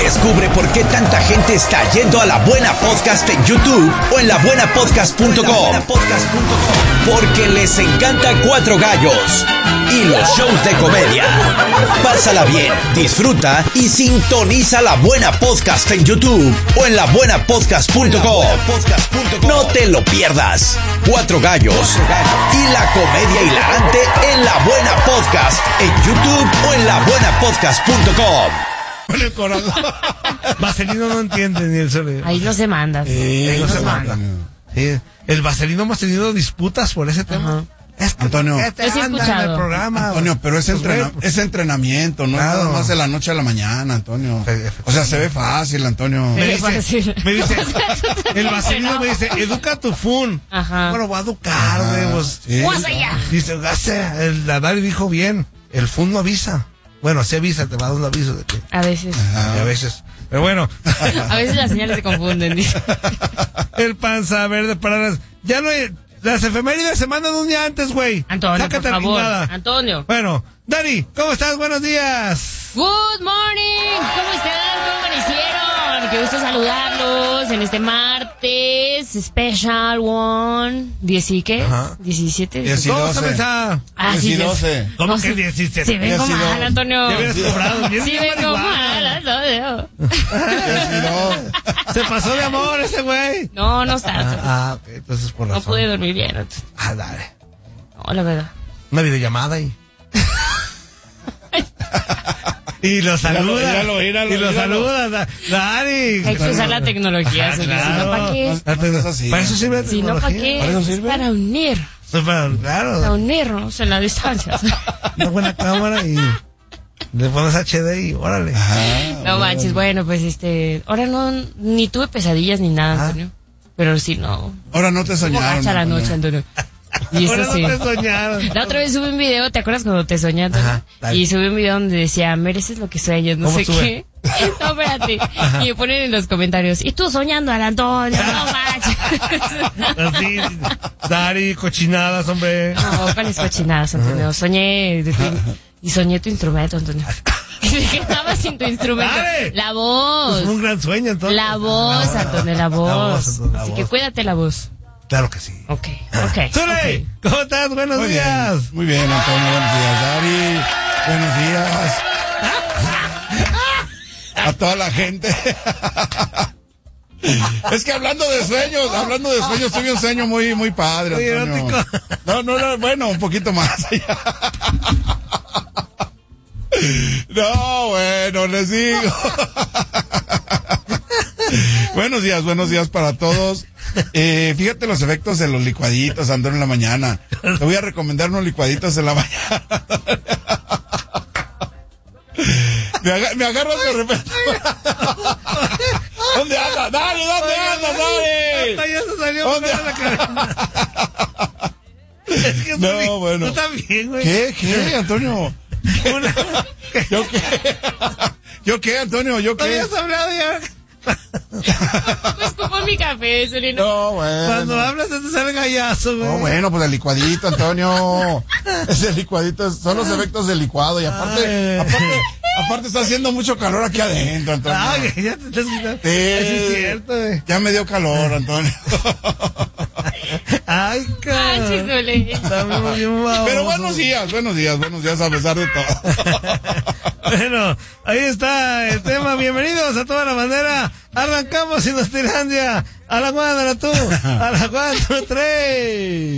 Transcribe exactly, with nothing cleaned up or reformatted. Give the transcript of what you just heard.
Descubre por qué tanta gente está yendo a La Buena Podcast en YouTube o en la buena podcast punto com. Porque les encanta Cuatro Gallos y los shows de comedia. Pásala bien, disfruta y sintoniza La Buena Podcast en YouTube o en la buena podcast punto com. No te lo pierdas. Cuatro Gallos y la comedia hilarante en La Buena Podcast en YouTube o en la buena podcast punto com. Con el corazón. Vaselino no entiende ni el sonido. Ahí no se manda. Sí, ahí no se manda. Sí. El Vaselino hemos tenido disputas por ese tema. Es que Antonio, este anda en el programa, Antonio, pero es, entrena, pues, es entrenamiento, no claro. Nada más de la noche a la mañana, Antonio. O sea, se ve fácil, Antonio. Me dice, me dice, el Vaselino me dice, educa tu fun. Ajá. Bueno, va a educar, güey. Ah, pues, sí. allá. Dice, el Nadal dijo bien, el fun no avisa. Bueno, sí avisa, te va a dar un aviso de que. A veces. A veces. Pero bueno. A veces las señales se confunden, dice. El panza verde para las. Ya no hay. Las efemérides se mandan un día antes, güey. Antonio, sácate por favor. Nada. Antonio. Bueno, Dani, ¿cómo estás? Buenos días. Good morning. ¿Cómo están? ¿Cómo amanecieron? Qué gusto saludarlos en este martes Special One. ¿Diez y qué? ¿diecisiete? ¿Cómo se Ah, sí, doce. ¿Cómo no, que diecisiete? Sí, vengo mal, Antonio. Ya hubieras cobrado. Sí, vengo mal, Antonio. Se pasó de amor ese güey. No, no está. Ah, ah, ok, entonces por razón. No pude dormir bien. Entonces. Ah, dale. No, la verdad. Una videollamada y... Y lo saluda. Íralo, íralo, y lo saluda, Dani. Hay que usar la tecnología. Ajá, claro. claro. Si no, ¿para qué? No, no, no, así, para eso sirve la si no, ¿para qué? ¿Para eso sirve? Es para unir. Es para, claro. Para unirnos en la distancia. Una buena cámara y le pones H D y órale. Ajá, no manches, bueno, pues este... Ahora no, ni tuve pesadillas ni nada, ah. Antonio. Pero sí, no. Ahora no te soñaron. Gacha la noche, Antonio. Y eso ahora sí. no te soñaron. La otra vez subí un video, ¿te acuerdas cuando te soñaste? Ajá, y subí un video donde decía, mereces lo que sueñas, no sé sube? Qué. No, espérate. Ajá. Y me ponen en los comentarios, y tú soñando al Antonio, no manches. Así, Dari, cochinadas, hombre. No, ¿cuáles cochinadas, Antonio? Soñé, y soñé tu instrumento, Antonio. Que estabas sin tu instrumento. ¡Dale! La voz. Es un gran sueño, entonces. La voz, Antonio, la voz. La voz Antonio, la Así voz. Que cuídate la voz. Claro que sí. Ok, ok. Zule, okay. ¿Cómo estás? Buenos muy días. Bien, muy bien, Antonio. Buenos días, Dari. Buenos días. A toda la gente. Es que hablando de sueños, hablando de sueños, tuve un sueño muy, muy padre, Antonio. No, no, no, bueno, un poquito más allá. No, bueno, les digo. Buenos días, buenos días para todos. Eh, fíjate los efectos de los licuaditos, Antonio, en la mañana. Te voy a recomendar unos licuaditos en la mañana. Me, aga- me agarras de repente. ¿Dónde andas? Dale, ¿dónde andas, Dale? Ya se salió ¿Dónde la cabeza. Es que no, muy, bueno. Tú también, güey. ¿Qué? ¿Qué, Antonio? Una... ¿Yo qué? ¿Yo qué, Antonio? ¿Yo ¿No qué? habías hablado ya? Pues como mi café, Solino. No, bueno. Cuando hablas te sale gallazo, güey. No, bueno, pues el licuadito, Antonio. Ese licuadito, son los efectos del licuado. Y aparte, Ay. aparte, aparte está haciendo mucho calor aquí adentro, Antonio. Ay, ya te estás quitando. Sí. Eso es cierto, güey. Ya me dio calor, Antonio. Ay, cabrón. Pero buenos días, buenos días, buenos días a pesar de todo. Bueno, ahí está el tema. Bienvenidos a toda la bandera. Arrancamos Indostilandia. A la cuadra tú. A la cuatro, tres.